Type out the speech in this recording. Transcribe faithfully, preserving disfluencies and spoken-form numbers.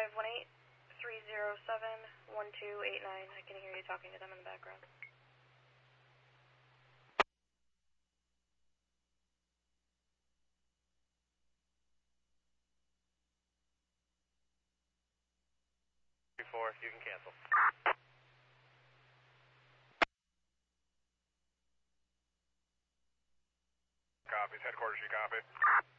five one eight, three zero seven, one two eight nine. I can hear you talking to them in the background. Four, you can cancel. Copies, headquarters, you copy?